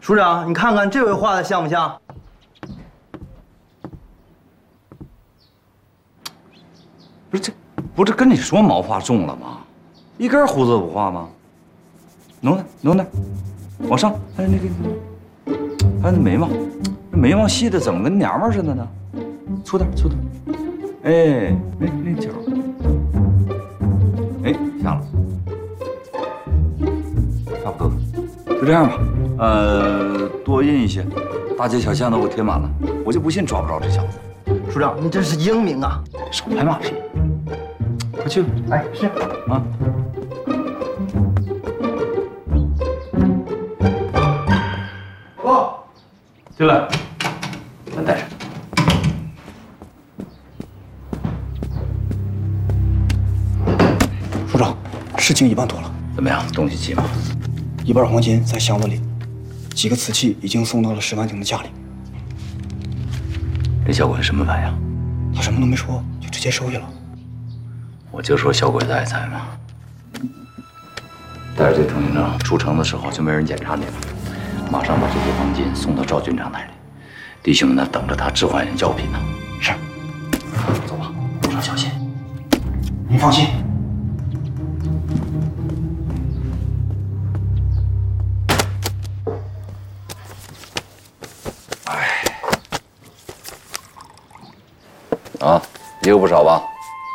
署长，你看看这位画的像不像？ 不是跟你说毛发重了吗？一根胡子都不画吗？弄点，往上，还有还有那眉毛，这眉毛细的怎么跟娘们似的呢？粗点，哎，那角，哎，下了，差不多，就这样吧。多印一些，大街小巷都给我贴满了，我就不信抓不着这小子。 署长，你真是英明啊！ 少拍马屁，快去吧。 哎，是啊。 哦， 进来，来带上。 署长，事情一半妥了。 怎么样，东西齐吗 ？1半黄金在箱子里，几个瓷器已经送到了石万婷的家里。 这小鬼什么反应？ 他什么都没说，就直接收下了。 我就说小鬼子爱财嘛。带着这通行证出城的时候就没人检查你了，马上把这些黄金送到赵军长那里，弟兄们呢等着他置换药品呢。 是， 走吧，路上小心。 您放心。 啊，也有不少吧？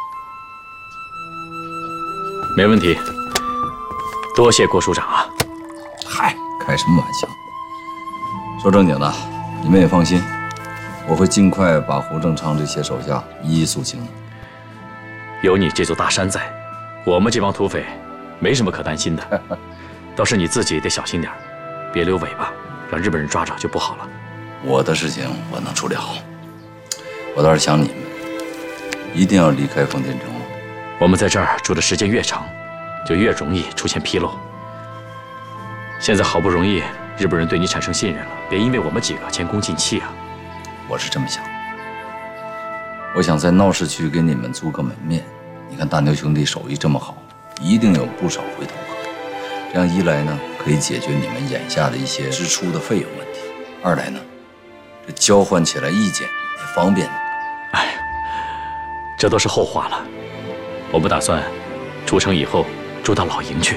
没问题，多谢郭署长啊！ 嗨，开什么玩笑？说正经的，你们也放心，我会尽快把胡正昌这些手下一一肃清的。 有你这座大山在，我们这帮土匪没什么可担心的。倒是你自己得小心点，别留尾巴，让日本人抓着就不好了。 我的事情我能处理好，我倒是想你们一定要离开奉天城。 我们在这儿住的时间越长，就越容易出现纰漏。现在好不容易日本人对你产生信任了，别因为我们几个前功尽弃啊！ 我是这么想的，我想在闹市区给你们租个门面。你看大牛兄弟手艺这么好，一定有不少回头客。这样一来呢，可以解决你们眼下的一些支出的费用问题；二来呢，这交换起来意见也方便。 哎呀，这都是后话了。我们打算出城以后住到老营去。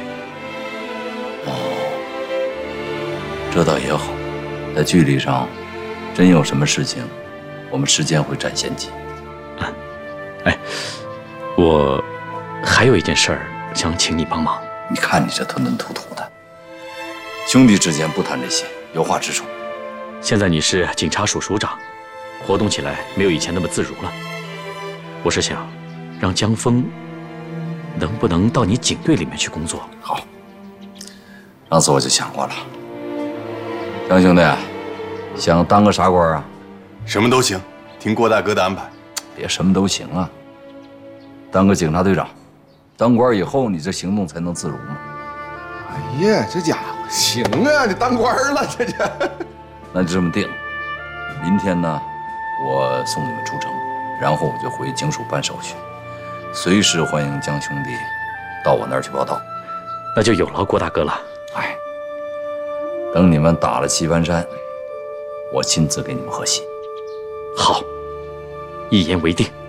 哦，这倒也好，在距离上，真有什么事情，我们时间会占先机。 哎，我还有一件事儿想请你帮忙。 你看你这吞吞吐吐的，兄弟之间不谈这些，有话直说。 现在你是警察署署长，活动起来没有以前那么自如了。我是想让江峰能不能到你警队里面去工作？ 好，上次我就想过了。江兄弟，想当个啥官啊？ 什么都行，听郭大哥的安排。 别什么都行啊，当个警察队长。当官以后，你这行动才能自如嘛。 哎呀，这家伙行啊，你当官了，这就。 那就这么定。明天呢，我送你们出城，然后我就回警署办手续，随时欢迎江兄弟到我那儿去报道。 那就有劳郭大哥了。 哎，等你们打了棋盘山，我亲自给你们贺喜。 好，一言为定。